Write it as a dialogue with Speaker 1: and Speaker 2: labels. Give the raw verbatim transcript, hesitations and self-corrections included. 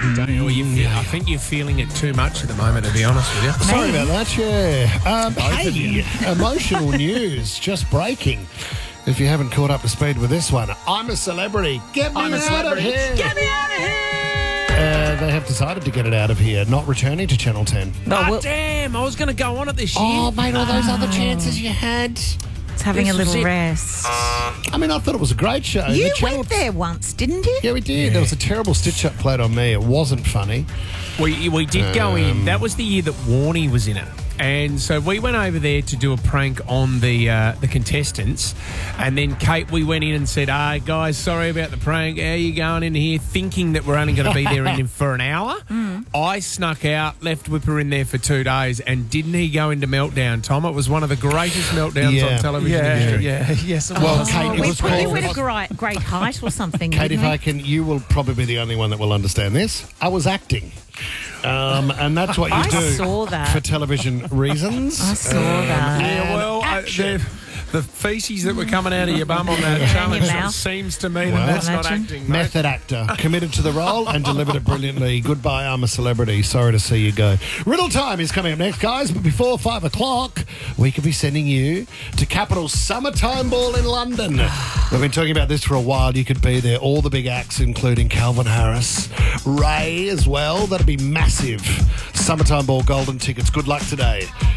Speaker 1: Don't you? Well, you feel, I think you're feeling it too much at the moment, to be honest with you.
Speaker 2: Sorry about that, yeah. Um,
Speaker 1: Both of you.
Speaker 2: hey, emotional news just breaking. If you haven't caught up to speed with this one, I'm a celebrity. Get me
Speaker 1: I'm a
Speaker 2: out
Speaker 1: celebrity.
Speaker 2: of here.
Speaker 1: Get me out of here!
Speaker 2: Uh, they have decided to get it out of here, not returning to Channel ten.
Speaker 3: No,
Speaker 1: Oh,
Speaker 3: well,
Speaker 1: damn. I was going to go on it this year.
Speaker 2: Oh, mate, all those other chances you had.
Speaker 3: it's having
Speaker 1: this
Speaker 3: a
Speaker 1: was
Speaker 3: little
Speaker 1: it.
Speaker 3: rest.
Speaker 2: I mean, I thought it was a great show.
Speaker 3: You
Speaker 2: The Channel-
Speaker 3: went there once, didn't you?
Speaker 2: Yeah, we did. There was a terrible stitch-up played on me. It wasn't funny.
Speaker 1: We, we did go in. That was the year that Warnie was in it. And so we went over there to do a prank on the uh, the contestants. And then, Kate, we went in and said, ah, guys, sorry about the prank. How are you going in here? Thinking that we're only going to be there in for an hour. Mm. I snuck out, left Whipper in there for two days. And didn't he go into meltdown, Tom? It was one of the greatest meltdowns
Speaker 2: Yeah.
Speaker 1: on television
Speaker 4: Yeah,
Speaker 1: history.
Speaker 4: yeah, yes. It
Speaker 2: Well,
Speaker 4: was.
Speaker 2: Kate, it
Speaker 3: we
Speaker 2: was
Speaker 3: put you
Speaker 2: called-
Speaker 3: at a great, great height or something.
Speaker 2: Kate,
Speaker 3: didn't
Speaker 2: if
Speaker 3: we?
Speaker 2: I can, you will probably be the only one that will understand this. I was acting. Um, and that's what you
Speaker 3: I
Speaker 2: do
Speaker 3: saw that.
Speaker 2: for television reasons.
Speaker 3: I saw that.
Speaker 1: Yeah, well, I,
Speaker 2: action.
Speaker 1: the, the feces that were coming out of your bum on that
Speaker 3: Yeah,
Speaker 1: challenge,
Speaker 3: in your
Speaker 1: it
Speaker 3: mouth.
Speaker 1: seems to me
Speaker 2: Well,
Speaker 1: that that's not
Speaker 3: imagine.
Speaker 1: acting. mate.
Speaker 2: Method actor, committed to the role and delivered it brilliantly. Goodbye, I'm a celebrity. Sorry to see you go. Riddle time is coming up next, guys, but before five o'clock, we could be sending you to Capital's Summertime Ball in London. We've been talking about this for a while. You could be there. All the big acts, including Calvin Harris, Ray as well. That'd be massive. Summertime Ball golden tickets. Good luck today.